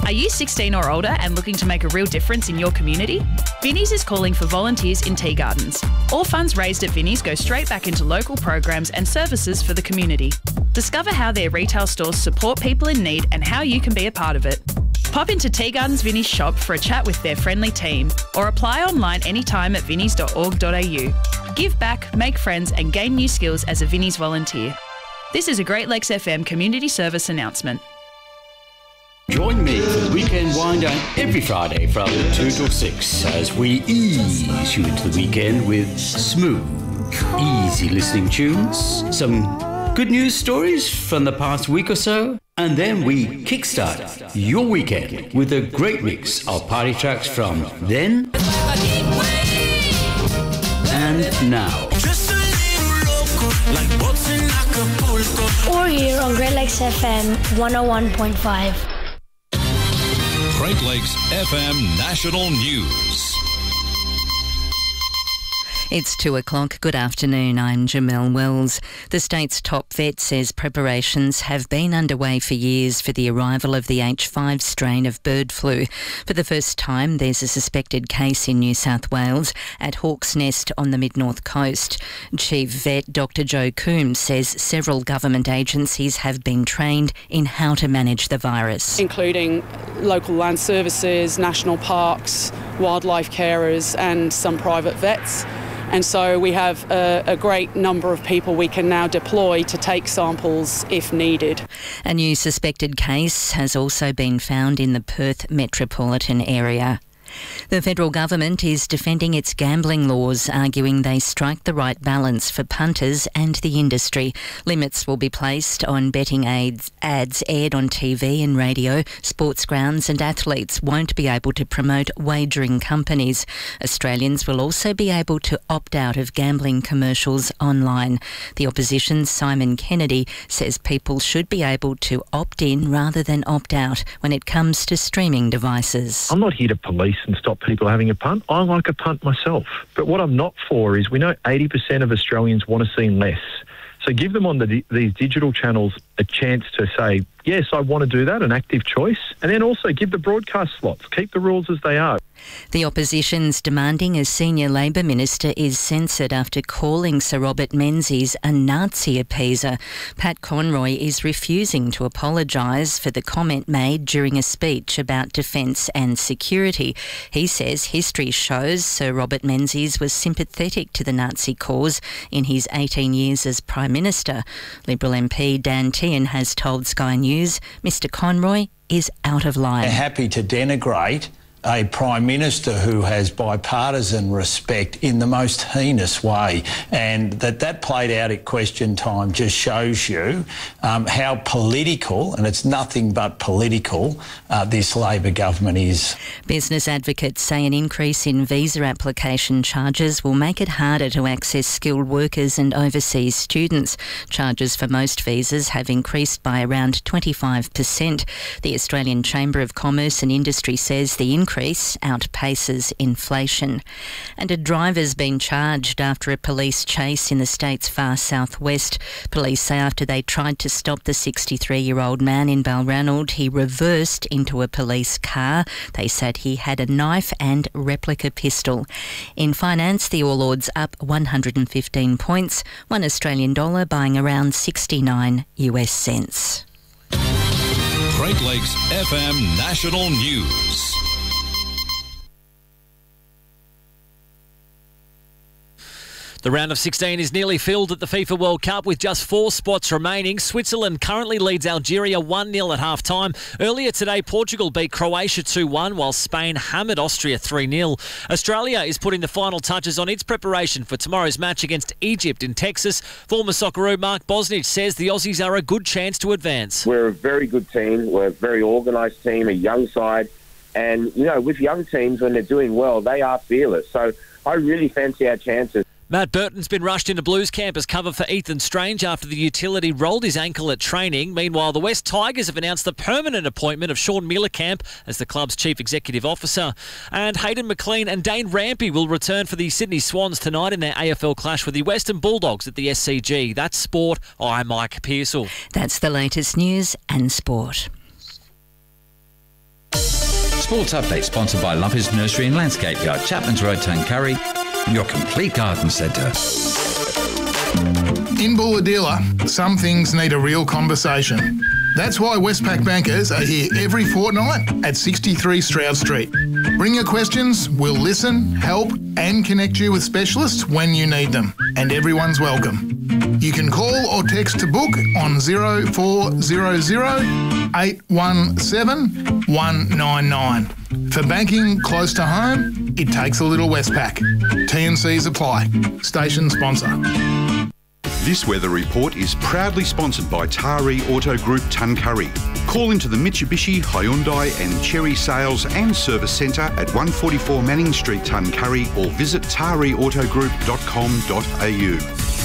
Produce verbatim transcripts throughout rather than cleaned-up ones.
Are you sixteen or older and looking to make a real difference in your community? Vinnie's is calling for volunteers in tea gardens. All funds raised at Vinnie's go straight back into local programs and services for the community. Discover how their retail stores support people in need and how you can be a part of it. Pop into Tea Gardens Vinnie's shop for a chat with their friendly team, or apply online anytime at vinnies dot org dot a u. Give back, make friends and gain new skills as a Vinnie's volunteer. This is a Great Lakes F M community service announcement. Join me for the weekend wind down every Friday from two till six as we ease you into the weekend with smooth, easy listening tunes, some good news stories from the past week or so, and then we kickstart your weekend with a great mix of party tracks from then and now. Or here on Great Lakes F M one oh one point five. Great Lakes F M National News. It's two o'clock. Good afternoon. I'm Jamelle Wells. The state's top vet says preparations have been underway for years for the arrival of the H five strain of bird flu. For the first time, there's a suspected case in New South Wales at Hawk's Nest on the mid-north coast. Chief Vet Doctor Joe Coombs says several government agencies have been trained in how to manage the virus, including local land services, national parks, wildlife carers and some private vets. And so we have a, a great number of people we can now deploy to take samples if needed. A new suspected case has also been found in the Perth metropolitan area. The federal government is defending its gambling laws, arguing they strike the right balance for punters and the industry. Limits will be placed on betting ads, ads aired on T V and radio. Sports grounds and athletes won't be able to promote wagering companies. Australians will also be able to opt out of gambling commercials online. The opposition's Simon Kennedy says people should be able to opt in rather than opt out when it comes to streaming devices. I'm not here to police and stop people having a punt. I like a punt myself. But what I'm not for is we know eighty percent of Australians want to see less. So give them on the, these digital channels a chance to say, yes, I want to do that, an active choice. And then also give the broadcast slots. Keep the rules as they are. The opposition's demanding a senior Labor minister is censured after calling Sir Robert Menzies a Nazi appeaser. Pat Conroy is refusing to apologise for the comment made during a speech about defence and security. He says history shows Sir Robert Menzies was sympathetic to the Nazi cause in his eighteen years as Prime Minister. Liberal M P Dan Tehan has told Sky News Mr Conroy is out of line. They're happy to denigrate a Prime Minister who has bipartisan respect in the most heinous way, and that that played out at question time just shows you um, how political, and it's nothing but political, uh, this Labor government is. Business advocates say an increase in visa application charges will make it harder to access skilled workers and overseas students. Charges for most visas have increased by around twenty-five percent. The Australian Chamber of Commerce and Industry says the increase increase outpaces inflation. And a driver's been charged after a police chase in the state's far southwest. Police say after they tried to stop the sixty-three-year-old man in Balranald, he reversed into a police car. They said he had a knife and replica pistol. In finance, the All Ords up one hundred fifteen points, one Australian dollar buying around sixty-nine US cents. Great Lakes F M National News. The round of sixteen is nearly filled at the FIFA World Cup with just four spots remaining. Switzerland currently leads Algeria one nil at half-time. Earlier today, Portugal beat Croatia two one, while Spain hammered Austria three nil. Australia is putting the final touches on its preparation for tomorrow's match against Egypt in Texas. Former Socceroo Mark Bosnich says the Aussies are a good chance to advance. We're a very good team. We're a very organised team, a young side. And, you know, with young teams, when they're doing well, they are fearless. So I really fancy our chances. Matt Burton's been rushed into Blues camp as cover for Ethan Strange after the utility rolled his ankle at training. Meanwhile, the West Tigers have announced the permanent appointment of Sean Miller-Camp as the club's chief executive officer. And Hayden McLean and Dane Rampy will return for the Sydney Swans tonight in their A F L clash with the Western Bulldogs at the S C G. That's sport. I'm Mike Pearsall. That's the latest news and sport. Sports Update sponsored by Lumpers Nursery and Landscape Yard, Chapman's Road, Tuncurry, your complete garden centre. In Bulahdelah, some things need a real conversation. That's why Westpac bankers are here every fortnight at sixty-three Stroud Street. Bring your questions, we'll listen, help and connect you with specialists when you need them. And everyone's welcome. You can call or text to book on zero four zero zero, eight one seven, one nine nine. For banking close to home, it takes a little Westpac. T and Cs apply. Station sponsor. This weather report is proudly sponsored by Tari Auto Group Tuncurry. Call into the Mitsubishi, Hyundai and Cherry Sales and Service Centre at one forty-four Manning Street, Tuncurry, or visit tari auto group dot com dot a u.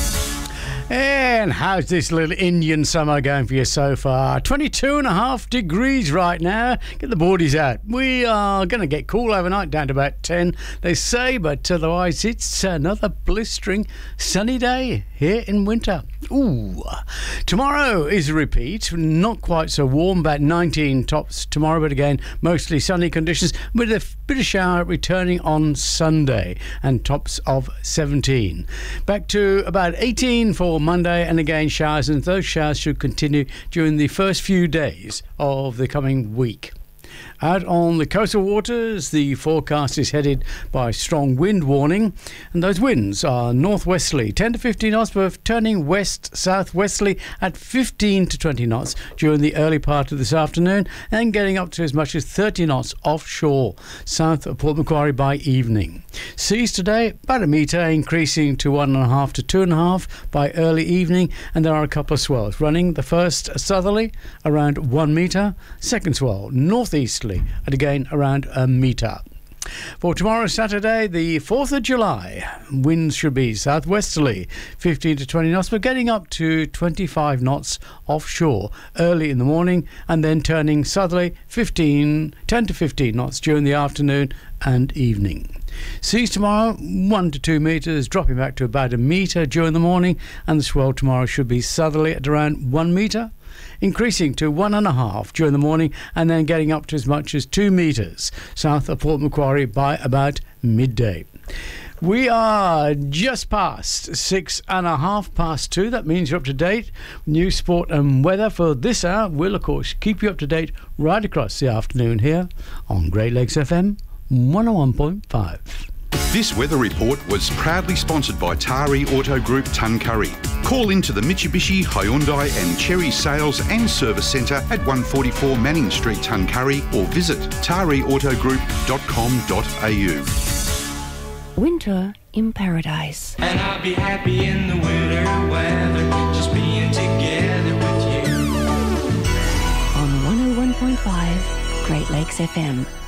And how's this little Indian summer going for you so far? twenty-two and a half degrees right now. Get the boardies out. We are going to get cool overnight, down to about ten, they say, but otherwise it's another blistering sunny day here in winter. Ooh. Tomorrow is a repeat. Not quite so warm, about nineteen tops tomorrow, but again, mostly sunny conditions with a bit of shower returning on Sunday and tops of seventeen. Back to about eighteen for Monday, and again showers, and those showers should continue during the first few days of the coming week. Out on the coastal waters, the forecast is headed by strong wind warning, and those winds are northwesterly, ten to fifteen knots, but turning west-southwesterly at fifteen to twenty knots during the early part of this afternoon, and getting up to as much as thirty knots offshore, south of Port Macquarie by evening. Seas today, about a metre, increasing to one and a half to two and a half by early evening, and there are a couple of swells running. The first southerly, around one metre, second swell northeasterly, and again around a metre. For tomorrow, Saturday, the fourth of July, winds should be southwesterly, fifteen to twenty knots, but getting up to twenty-five knots offshore early in the morning, and then turning southerly, fifteen, ten to fifteen knots during the afternoon and evening. Seas tomorrow, one to two metres, dropping back to about a metre during the morning, and the swell tomorrow should be southerly at around one metre, increasing to one and a half during the morning, and then getting up to as much as two metres south of Port Macquarie by about midday. We are just past six and a half past two. That means you're up to date. News, sport and weather for this hour will, of course, keep you up to date right across the afternoon here on Great Lakes F M one oh one point five. This weather report was proudly sponsored by Tari Auto Group Tuncurry. Call into the Mitsubishi, Hyundai and Cherry Sales and Service Centre at one forty-four Manning Street, Tuncurry, or visit tari auto group dot com dot a u. Winter in Paradise. And I'll be happy in the winter weather, just being together with you. On one oh one point five Great Lakes F M.